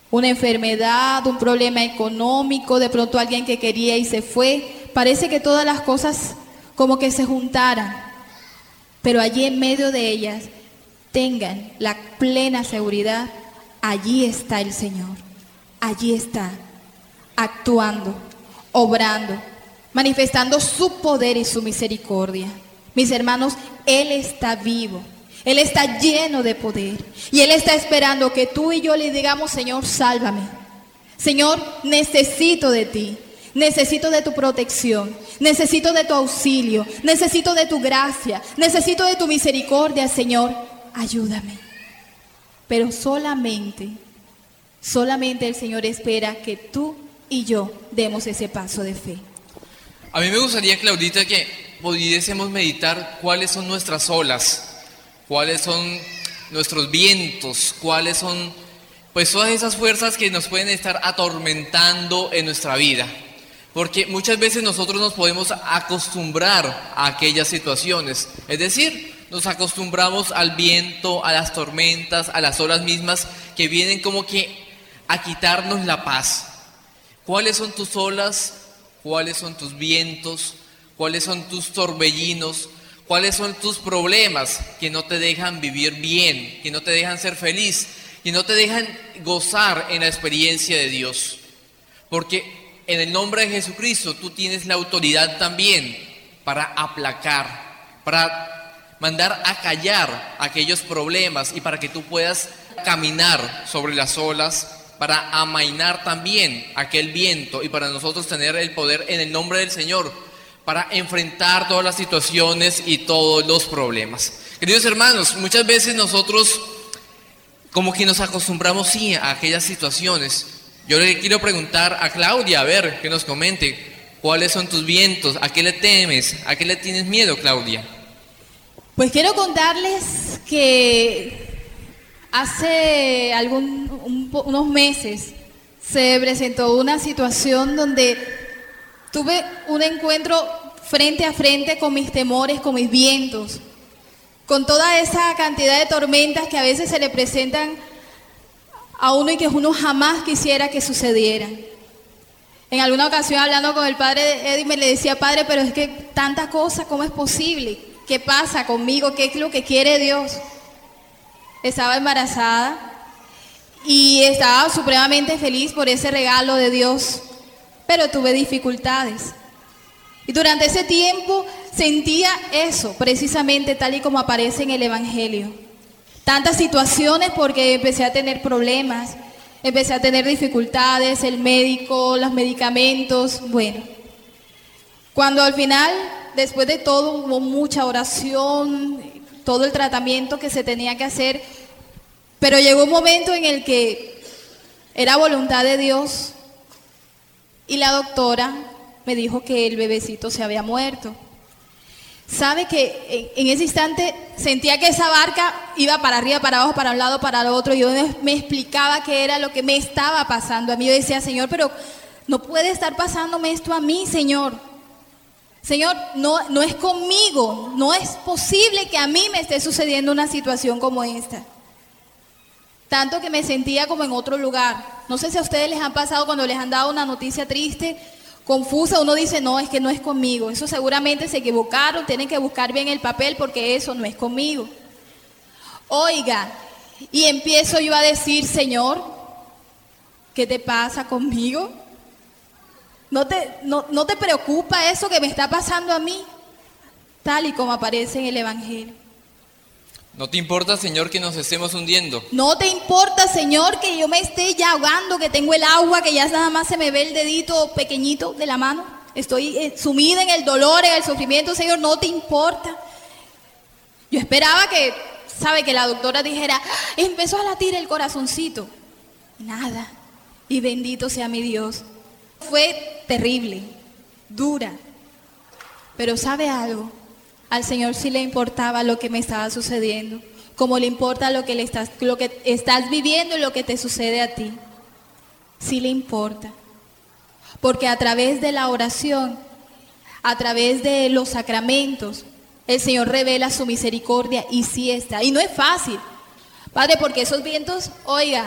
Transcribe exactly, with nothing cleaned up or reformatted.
una enfermedad, un problema económico, de pronto alguien que quería y se fue. Parece que todas las cosas como que se juntaran, pero allí en medio de ellas tengan la plena seguridad, allí está el Señor, allí está, actuando, obrando, manifestando su poder y su misericordia. Mis hermanos, Él está vivo, Él está lleno de poder y Él está esperando que tú y yo le digamos: Señor, sálvame. Señor, necesito de ti, necesito de tu protección, necesito de tu auxilio, necesito de tu gracia, necesito de tu misericordia, Señor, ayúdame. Pero solamente, solamente el Señor espera que tú y yo demos ese paso de fe. A mí me gustaría, Claudita, que pudiésemos meditar cuáles son nuestras olas, cuáles son nuestros vientos, cuáles son pues todas esas fuerzas que nos pueden estar atormentando en nuestra vida. Porque muchas veces nosotros nos podemos acostumbrar a aquellas situaciones, es decir, nos acostumbramos al viento, a las tormentas, a las olas mismas que vienen como que a quitarnos la paz. ¿Cuáles son tus olas? ¿Cuáles son tus vientos? ¿Cuáles son tus torbellinos? ¿Cuáles son tus problemas que no te dejan vivir bien, que no te dejan ser feliz, que no te dejan gozar en la experiencia de Dios? Porque en el nombre de Jesucristo tú tienes la autoridad también para aplacar, para mandar a callar aquellos problemas y para que tú puedas caminar sobre las olas, para amainar también aquel viento y para nosotros tener el poder en el nombre del Señor para enfrentar todas las situaciones y todos los problemas. Queridos hermanos, muchas veces nosotros como que nos acostumbramos sí a aquellas situaciones. Yo le quiero preguntar a Claudia, a ver, que nos comente, ¿cuáles son tus vientos? ¿A qué le temes? ¿A qué le tienes miedo, Claudia? Pues quiero contarles que hace algún, un, unos meses se presentó una situación donde tuve un encuentro frente a frente con mis temores, con mis vientos, con toda esa cantidad de tormentas que a veces se le presentan a uno y que uno jamás quisiera que sucedieran. En alguna ocasión hablando con el padre Eddie me le decía: padre, pero es que tanta cosa, ¿cómo es posible? ¿Qué pasa conmigo? ¿Qué es lo que quiere Dios? Estaba embarazada y estaba supremamente feliz por ese regalo de Dios, pero tuve dificultades. Y durante ese tiempo sentía eso, precisamente tal y como aparece en el Evangelio. Tantas situaciones porque empecé a tener problemas, empecé a tener dificultades, el médico, los medicamentos, bueno. Cuando al final, después de todo, hubo mucha oración, todo el tratamiento que se tenía que hacer, pero llegó un momento en el que era voluntad de Dios y la doctora me dijo que el bebecito se había muerto. Sabe que en, en ese instante sentía que esa barca iba para arriba, para abajo, para un lado, para el otro. Yo me, me explicaba qué era lo que me estaba pasando a mí. Yo decía: Señor, pero no puede estar pasándome esto a mí, Señor. Señor, no, no es conmigo, no es posible que a mí me esté sucediendo una situación como esta. Tanto que me sentía como en otro lugar. No sé si a ustedes les han pasado cuando les han dado una noticia triste, confusa, uno dice: no, es que no es conmigo. Eso seguramente se equivocaron, tienen que buscar bien el papel porque eso no es conmigo. Oiga, y empiezo yo a decir: Señor, ¿qué te pasa conmigo? ¿No te, no, ¿No te preocupa eso que me está pasando a mí? Tal y como aparece en el Evangelio. ¿No te importa, Señor, que nos estemos hundiendo? ¿No te importa, Señor, que yo me esté ya ahogando, que tengo el agua, que ya nada más se me ve el dedito pequeñito de la mano? Estoy eh, sumida en el dolor, en el sufrimiento, Señor, ¿no te importa? Yo esperaba que, sabe, que la doctora dijera: empezó a latir el corazoncito. Nada. Y bendito sea mi Dios. Fue terrible, dura, pero ¿sabe algo? Al Señor sí le importaba lo que me estaba sucediendo, como le importa lo que, le estás, lo que estás viviendo y lo que te sucede a ti. Sí le importa, porque a través de la oración, a través de los sacramentos, el Señor revela su misericordia y sí está. Y no es fácil, Padre, porque esos vientos, oiga,